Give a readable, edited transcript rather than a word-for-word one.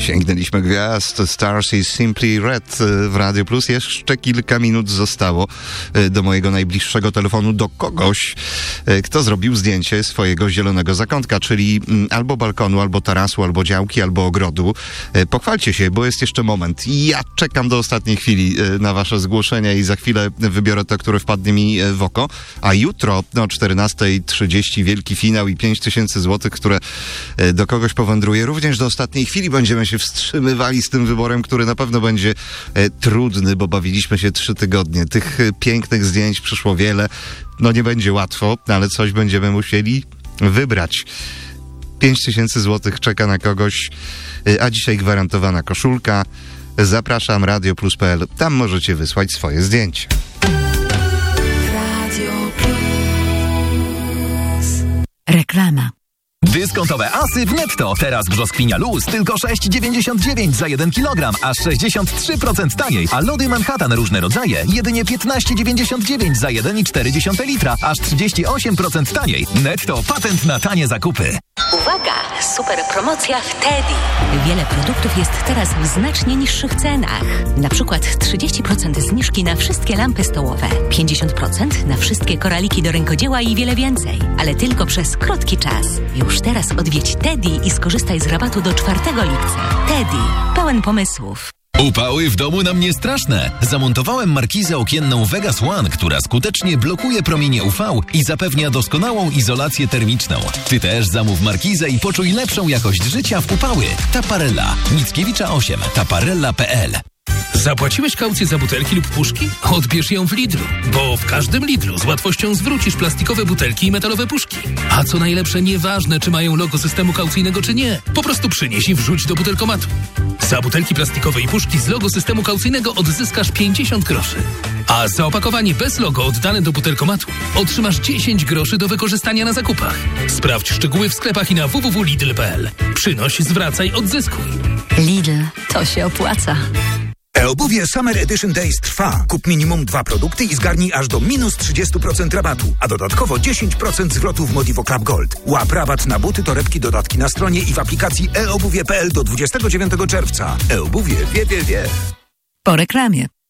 Sięgnęliśmy gwiazd Stars is Simply Red w Radio Plus. Jeszcze kilka minut zostało do mojego najbliższego telefonu, do kogoś, kto zrobił zdjęcie swojego zielonego zakątka, czyli albo balkonu, albo tarasu, albo działki, albo ogrodu. Pochwalcie się, bo jest jeszcze moment. Ja czekam do ostatniej chwili na wasze zgłoszenia i za chwilę wybiorę to, które wpadnie mi w oko. A jutro o 14:30 wielki finał i 5000 zł, które do kogoś powędruje. Również do ostatniej chwili będziemy się wstrzymywali z tym wyborem, który na pewno będzie trudny, bo bawiliśmy się 3 tygodnie. Tych pięknych zdjęć przyszło wiele. No nie będzie łatwo, ale coś będziemy musieli wybrać. 5000 zł czeka na kogoś, a dzisiaj gwarantowana koszulka. Zapraszam, radioplus.pl. Tam możecie wysłać swoje zdjęcie. Radio Plus. Reklama. Dyskontowe asy w Netto. Teraz brzoskwinia luz tylko 6,99 za 1 kg, aż 63% taniej. A lody Manhattan różne rodzaje jedynie 15,99 za 1,4 litra, aż 38% taniej. Netto, patent na tanie zakupy. Uwaga! Super promocja w Teddy. Wiele produktów jest teraz w znacznie niższych cenach. Na przykład 30% zniżki na wszystkie lampy stołowe, 50% na wszystkie koraliki do rękodzieła i wiele więcej. Ale tylko przez krótki czas. Już teraz odwiedź Teddy i skorzystaj z rabatu do 4 lipca. Teddy. Pełen pomysłów. Upały w domu nam nie straszne. Zamontowałem markizę okienną Vegas One, która skutecznie blokuje promienie UV i zapewnia doskonałą izolację termiczną. Ty też zamów markizę i poczuj lepszą jakość życia w upały. Taparella. Mickiewicza 8. Taparella.pl. Zapłaciłeś kaucję za butelki lub puszki? Odbierz ją w Lidlu, bo w każdym Lidlu z łatwością zwrócisz plastikowe butelki i metalowe puszki. A co najlepsze, nieważne czy mają logo systemu kaucyjnego czy nie, po prostu przynieś i wrzuć do butelkomatu. Za butelki plastikowe i puszki z logo systemu kaucyjnego odzyskasz 50 groszy. A za opakowanie bez logo oddane do butelkomatu otrzymasz 10 groszy do wykorzystania na zakupach. Sprawdź szczegóły w sklepach i na www.lidl.pl. Przynoś, zwracaj, odzyskuj. Lidl, to się opłaca. eObuwie Summer Edition Days trwa. Kup minimum 2 produkty i zgarnij aż do minus 30% rabatu, a dodatkowo 10% zwrotu w Modivo Club Gold. Łap rabat na buty, torebki, dodatki na stronie i w aplikacji eobuwie.pl do 29 czerwca. eObuwie wie. Po reklamie.